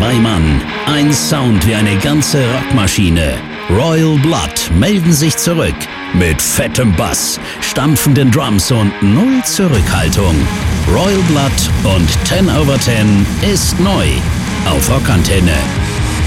3 Mann, ein Sound wie eine ganze Rockmaschine. Royal Blood melden sich zurück mit fettem Bass, stampfenden Drums und null Zurückhaltung. Royal Blood und 10 over 10 ist neu auf Rockantenne.